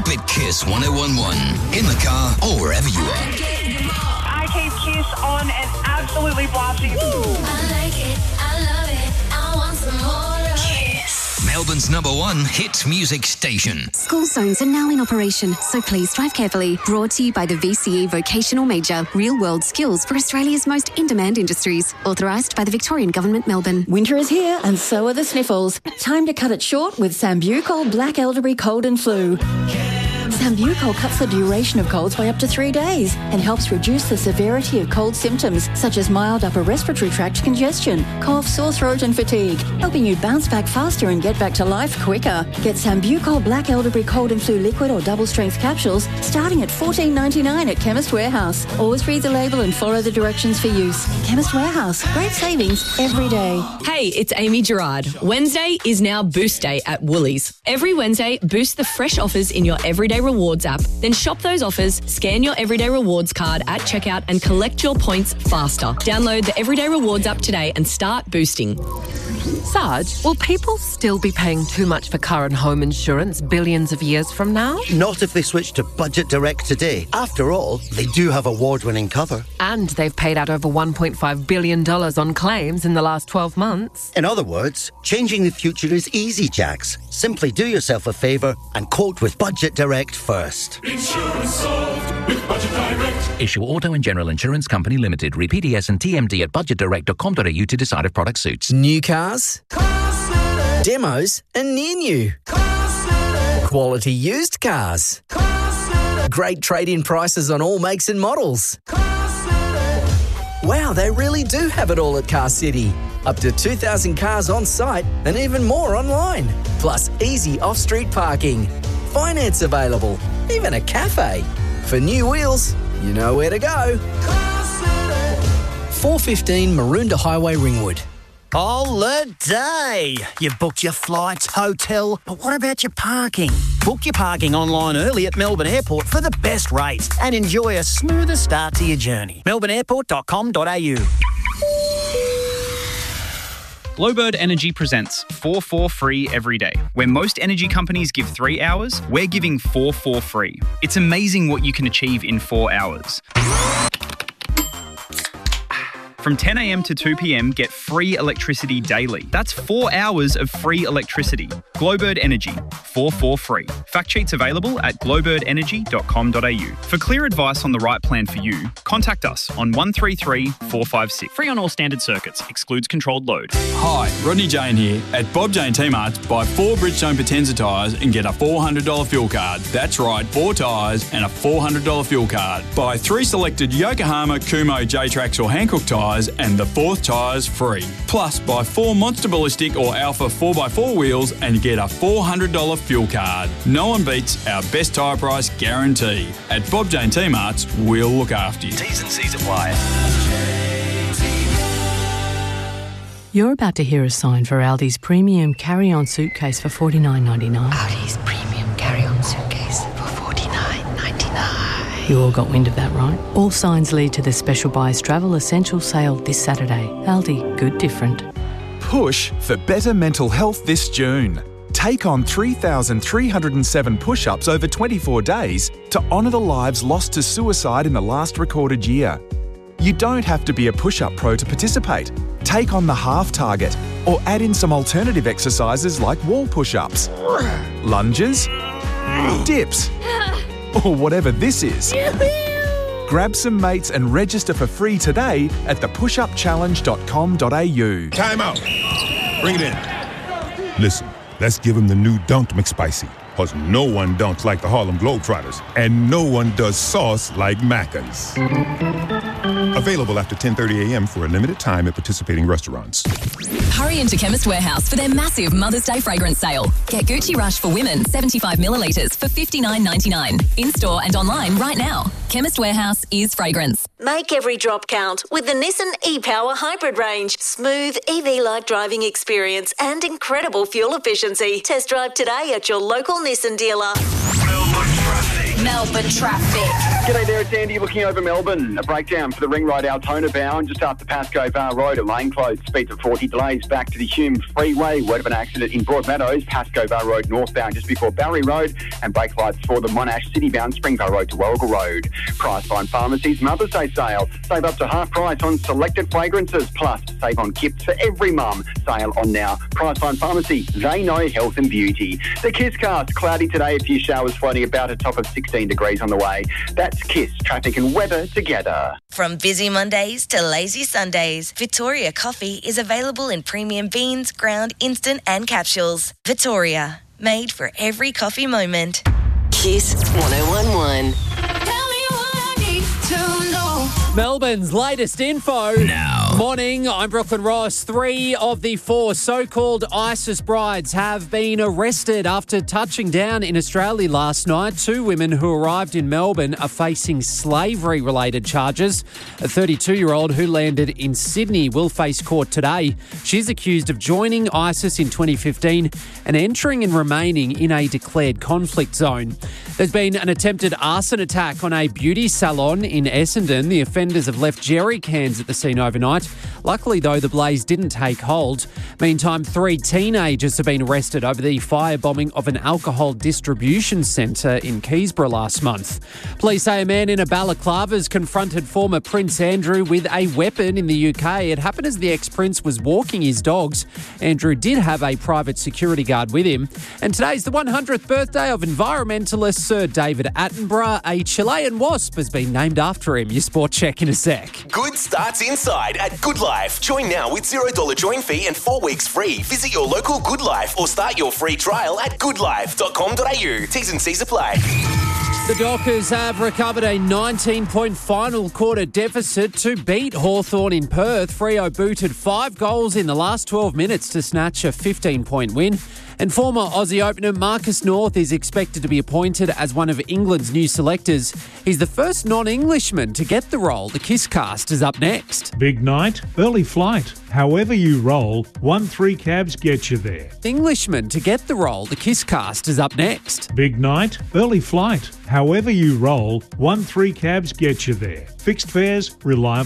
Keep it Kiss 101.1 in the car or wherever you are. I keep Kiss on and absolutely blasting. I like it, I love it, I want some more of Kiss. Melbourne's #1 hit music station. School zones are now in operation, so please drive carefully. Brought to you by the VCE Vocational Major. Real-world skills for Australia's most in-demand industries. Authorised by the Victorian Government, Melbourne. Winter is here and so are the sniffles. Time to cut it short with Sambucol Black Elderberry Cold and Flu. Sambucol cuts the duration of colds by up to 3 days and helps reduce the severity of cold symptoms such as mild upper respiratory tract congestion, cough, sore throat and fatigue, helping you bounce back faster and get back to life quicker. Get Sambucol Black Elderberry Cold and Flu liquid or double-strength capsules starting at $14.99 at Chemist Warehouse. Always read the label and follow the directions for use. Chemist Warehouse. Great savings every day. Hey, it's Amy Gerard. Wednesday is now Boost Day at Woolies. Every Wednesday, boost the fresh offers in your Everyday Rewards app. Then shop those offers, scan your Everyday Rewards card at checkout and collect your points faster. Download the Everyday Rewards app today and start boosting. Sarge, will people still be paying too much for car and home insurance billions of years from now? Not if they switch to Budget Direct today. After all, they do have award-winning cover. And they've paid out over $1.5 billion on claims in the last 12 months. In other words, changing the future is easy, Jax. Simply do yourself a favour and quote with Budget Direct first. Insurance solved with Budget Direct. Issue Auto and General Insurance Company Limited. Read PDS and TMD at budgetdirect.com.au to decide if product suits. New cars, demos and near new, quality used cars, great trade-in prices on all makes and models. Wow, they really do have it all at Car City. Up to 2,000 cars on site and even more online. Plus easy off-street parking. Finance available. Even a cafe. For new wheels, you know where to go. 415 Maroondah Highway, Ringwood. Holiday! You've booked your flights, hotel, but what about your parking? Book your parking online early at Melbourne Airport for the best rates and enjoy a smoother start to your journey. melbourneairport.com.au. Glowbird Energy presents 4 for free every day. Where most energy companies give 3 hours, we're giving 4 for free. It's amazing what you can achieve in 4 hours. From 10 a.m. to 2 p.m, get free electricity daily. That's 4 hours of free electricity. Glowbird Energy, 4 for free. Fact sheets available at glowbirdenergy.com.au. For clear advice on the right plan for you, contact us on 133 456. Free on all standard circuits. Excludes controlled load. Hi, Rodney Jane here. At Bob Jane T-Marts, buy 4 Bridgestone Potenza tyres and get a $400 fuel card. That's right, 4 tyres and a $400 fuel card. Buy 3 selected Yokohama, Kumho, J-Trax or Hankook tyres and the 4th tyre's free. Plus, buy 4 Monster Ballistic or Alpha 4x4 wheels and get a $400 fuel card. No one beats our best tyre price guarantee. At Bob Jane T-Marts, we'll look after you. T's and C's apply. You're about to hear a sign for Aldi's premium carry-on suitcase for $49.99. Aldi's premium carry-on suitcase for $49.99. You all got wind of that, right? All signs lead to the Special Buys Travel Essential Sale this Saturday. Aldi, good different. Push for better mental health this June. Take on 3,307 push-ups over 24 days to honour the lives lost to suicide in the last recorded year. You don't have to be a push-up pro to participate. Take on the half target or add in some alternative exercises like wall push-ups, lunges, dips, or whatever this is. Grab some mates and register for free today at thepushupchallenge.com.au. Time out. Bring it in. Listen, let's give him the new Dunked McSpicy. Because no one dunks like the Harlem Globetrotters. And no one does sauce like Macca's. Available after 10:30 a.m. for a limited time at participating restaurants. Hurry into Chemist Warehouse for their massive Mother's Day fragrance sale. Get Gucci Rush for women, 75 millilitres for $59.99. In-store and online right now. Chemist Warehouse is fragrance. Make every drop count with the Nissan e-Power Hybrid range. Smooth, EV-like driving experience and incredible fuel efficiency. Test drive today at your local Nissan dealer. Melbourne traffic. G'day there, it's Andy looking over Melbourne. A breakdown for the Ring Road Altona bound just after Pascoe Bar Road, a lane closed, speeds of 40 delays back to the Hume Freeway. Word of an accident in Broadmeadows, Pascoe Bar Road northbound just before Barry Road, and brake lights for the Monash City bound Springvale Road to Warrigal Road. Priceline Pharmacy's Mother's Day sale. Save up to half price on selected fragrances, plus save on gifts for every mum. Sale on now. Priceline Pharmacy, they know health and beauty. The Kisscast, cloudy today, a few showers floating about a top of 16 degrees on the way. That's Kiss, traffic and weather together. From busy Mondays to lazy Sundays, Victoria Coffee is available in premium beans, ground, instant and capsules. Victoria, made for every coffee moment. Kiss 1011. Melbourne's latest info. Now. Morning, I'm Brooklyn Ross. 3 of the 4 so-called ISIS brides have been arrested after touching down in Australia last night. 2 women who arrived in Melbourne are facing slavery-related charges. A 32-year-old who landed in Sydney will face court today. She's accused of joining ISIS in 2015 and entering and remaining in a declared conflict zone. There's been an attempted arson attack on a beauty salon in Essendon. The offenders have left jerry cans at the scene overnight. Luckily, though, the blaze didn't take hold. Meantime, 3 teenagers have been arrested over the firebombing of an alcohol distribution centre in Keysborough last month. Police say a man in a balaclava has confronted former Prince Andrew with a weapon in the UK. It happened as the ex-prince was walking his dogs. Andrew did have a private security guard with him. And today's the 100th birthday of environmentalist Sir David Attenborough. A Chilean wasp has been named after him. Your sport check in a sec. Good starts inside at Good Life. Join now with $0 join fee and 4 weeks free. Visit your local Good Life or start your free trial at goodlife.com.au. T's and C's apply. The Dockers have recovered a 19-point final quarter deficit to beat Hawthorn in Perth. Freo booted 5 goals in the last 12 minutes to snatch a 15-point win. And former Aussie opener Marcus North is expected to be appointed as one of England's new selectors. He's the first non-Englishman to get the role. The Kisscast is up next. Big night, early flight. However you roll, 1-3 cabs get you there. Englishman to get the role. The Kisscast is up next. Big night, early flight. However you roll, 1-3 cabs get you there. Fixed fares, reliable.